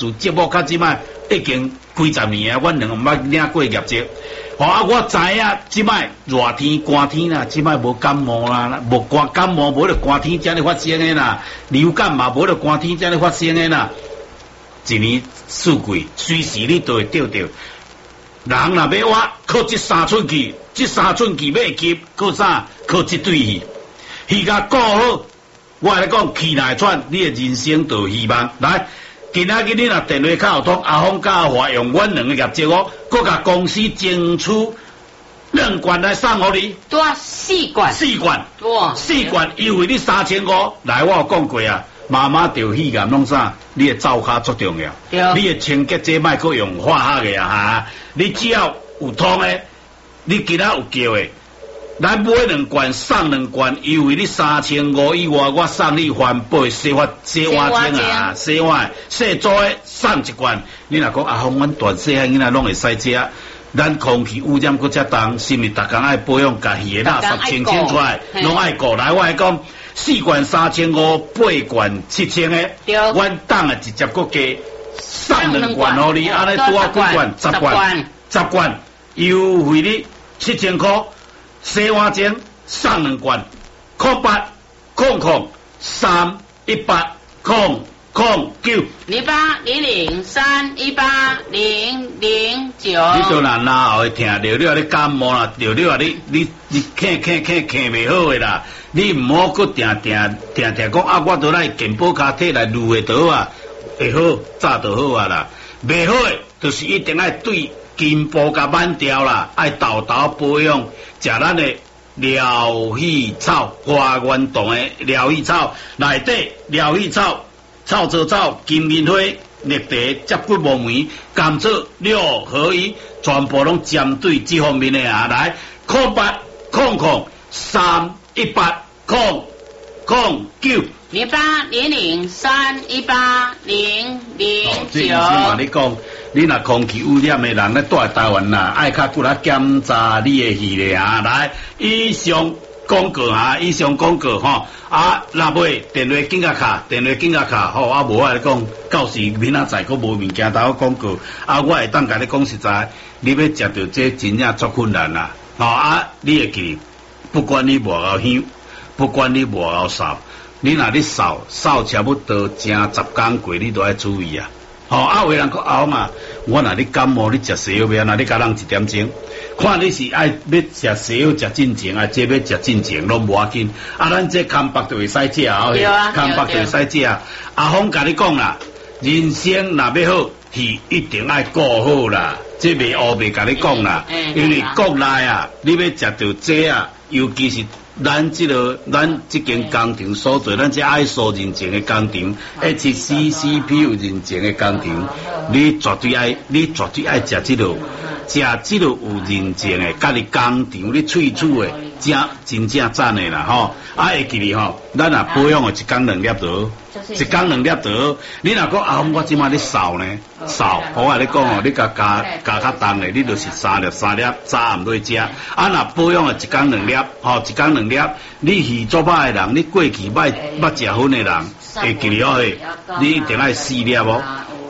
自节目到即摆已经几十年啊，阮两个毋捌领过业绩。啊，我知影即摆热天寒天啦，即摆无感冒啦，无感冒无咧寒天才咧发生诶啦，流感嘛无咧寒天才咧发生诶啦。一年四季，随时你都会钓到。人若要挖，靠这3寸去，这3寸去要急，靠啥？靠这对鱼，鱼甲顾好。我来讲，气来喘，你诶人生就有希望。来，今仔日你若电话卡有通，阿峰甲阿华用阮两个业绩哦，佮甲公司争取2罐来送互你。 多4罐。 4罐。 哇 ！4罐优惠你3500。来，我有讲过啊。妈妈着喜感弄啥？你的灶骹足重要，你的清洁剂莫搁用化学的啊哈！你只要有通的，你今仔有叫的，咱买2罐送2罐，优惠你3500以外，我送你环保洗碗精啊，洗碗洗澡的送1罐。你若讲阿峰，阮大细汉囡仔拢会使食。咱空气污染搁遮重，是毋是逐工爱保养家己的垃圾清出来，拢爱顾来。我来讲，4罐3500，8罐7000的，阮当下直接搁加送2罐互你，安尼多几罐？10罐，优惠你7000块，洗碗精送2罐，0800 318 009。 0800318009。你都难啦，后会听着了你感冒啦，着了你咳袂好诶啦，你毋好搁定讲啊，我都来健保卡摕来撸诶倒啊，会好早就好啊啦，袂好诶，就是一定爱对筋部甲挽掉啦，爱豆保养，食咱诶疗愈草，花园洞诶疗愈草，内底疗愈草。草草草、金银花、绿茶、接骨木梅、甘蔗6合一，全部拢针对这方面的啊！来，0800 318 009。 0800318009。 先话你讲，你若空气污染的人咧，住在台湾啦，爱较过来检查你的耳咧啊！来，以上广告哈，吼啊！若袂电话警察卡，吼啊！无我来讲，到时明仔载佫无物件，打我广告啊！我会当甲你讲实在，你要食到这真正足困难啦！吼啊！你会记，不管你外后香，不管你外后扫，你若咧扫差不多正10工过，你都要注意啊！吼啊！有人讲后嘛，我若你感冒，你食西药袂啊？你甲人1点钟。看你是爱要食西药食进前，啊，这要食进前拢无要紧。啊，咱这康北就会使食哦，康北就会使食。阿峰甲你讲啦，人生若要好，是一定爱顾好啦。这袂乌袂甲你讲啦，因为国内啊，你要食到这啊，尤其是咱这间工厂所做，咱这爱素认证的工厂 ，HCCP 认证的工厂，你绝对爱食这个。食这个有认证的，家己工厂你萃取的，真正赞的啦吼！啊，会记哩吼，咱若保养的1工2粒就好，你若讲啊，我即摆咧扫呢，我话你讲哦，你加较重的，你就是3粒，早暗落食。啊，若保养的1工2粒，吼，1工2粒，你鱼做歹的人，你过去捌食薰的人，会记哩哦嘿，你一定爱4粒哦。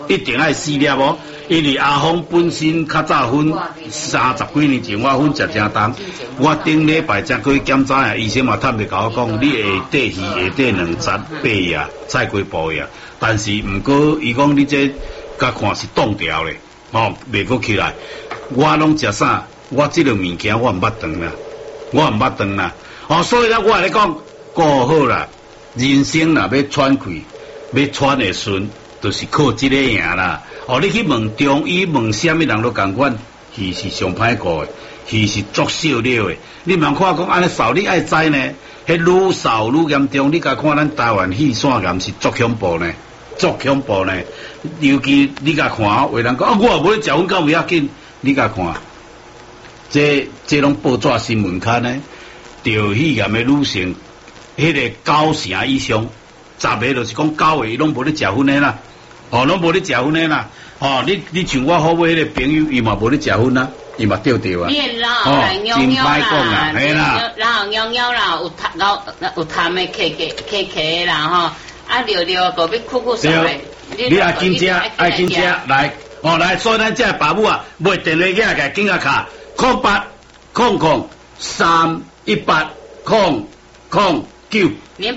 因为阿峰本身较早薰30几年前，我薰食正重。我顶礼拜才去检查啊，医生嘛坦白甲我讲，你下底鱼下底208呀，菜龟部呀。但是毋过伊讲你这甲看是冻掉咧，吼，袂阁起来。我拢食啥？我这个物件我毋捌断啦，哦，所以咧我来讲，顾好啦，人生若要喘气，要喘会顺。就是靠这个赢啦！哦，你去问中医，问什么人都共款，鱼是上歹顾的，鱼是足少了的。你茫看讲安尼扫，你爱知呢？迄愈扫愈严重。你甲看咱台湾气线岩是足恐怖呢。尤其你甲看，有人讲啊，我也无咧食薰，敢有要紧？你甲看，这拢报纸新闻刊呢，着肺炎的女性，迄个9成以上，10个就是讲9个，伊拢无咧食薰的啦。哦，拢无咧食薰的啦，哦，你像我好尾迄个朋友，伊嘛无咧食薰啦，伊嘛钓啊， 哦，真歹讲啊，嘿啦，然后尿尿啦，有痰的，咳的啦，吼，啊尿尿个要哭哭啥的， 你也紧接，爱紧接来，哦来，所以咱这爸母啊，买电话机来紧个卡0800318009。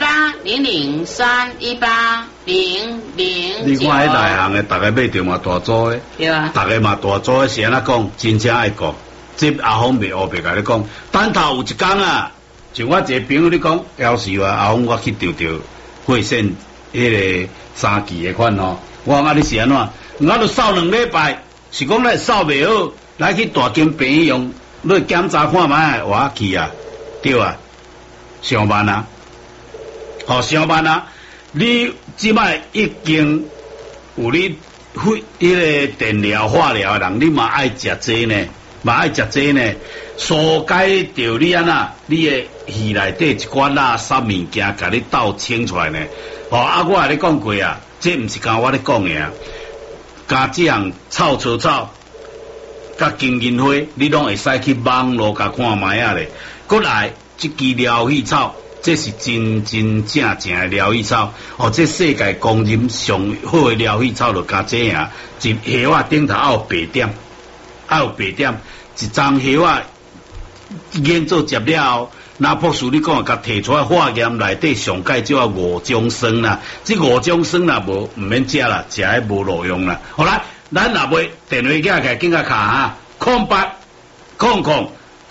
0800318009。 你看迄内行的，大家买着嘛大组的， 对啊， 大家嘛大组的是安怎讲？真正爱讲，这阿峰袂黑白甲你讲。等头有一天啊，像我一个朋友你讲，要是啊，阿峰我去钓过线迄个3期的款哦，我讲你是安怎？我都扫2礼拜，是讲咱扫袂好，来去大金病院你检查看卖，我去啊，对啊，上班啊，好上班啊，你即摆已经有你迄个电疗、化疗的人，你嘛爱食这呢，嘛爱食这呢，疏解掉你安那，你的胃内底一寡垃圾物件，甲你倒清出来呢。哦，啊，我甲你讲过啊，这毋是甲我咧讲的啊，加这样臭草草，甲金银花，你拢会使去网络甲看卖啊咧。过来，这支疗愈草，这是真正的疗愈草。哦，这世界公认上好的疗愈草就加这样，一叶仔顶头有白点，有白点，一张叶仔研做接了后。那博士你讲甲提出来化验内底上介少5种酸啦，这5种酸啦无唔免食啦，食迄无路用啦。好啦，咱若买电话机起紧甲卡哈，0800318009。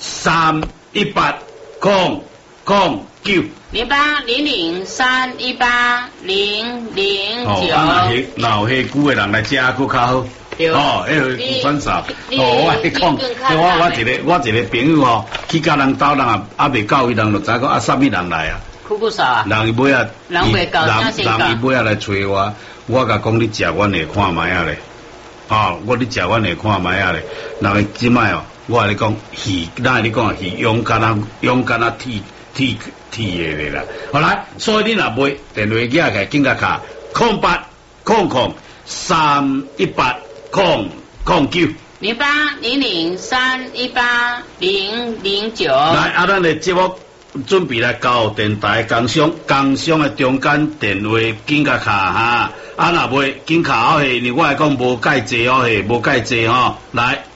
0800318009。 哦，那有迄久的人来食佫较好。哦，迄个选择，哦，我爱讲，我一个朋友哦，去甲人斗人啊未到，伊人就知讲啊，啥物人来啊？ 酷酷啥啊？ 人伊尾啊， 人未到，人伊尾啊来找我甲讲你食阮来看卖啊咧，哦，你食阮来看卖啊咧，人即摆哦，我甲你讲鱼，咱你讲鱼勇敢啊铁的啦，好来，所以你若买电话机个紧甲卡0800318009。 0800318009。 来，啊，咱的节目准备来交电台工商的中间电话紧甲卡哈，啊，若袂紧卡好嘿，我来讲无介济好嘿，无介济吼，来。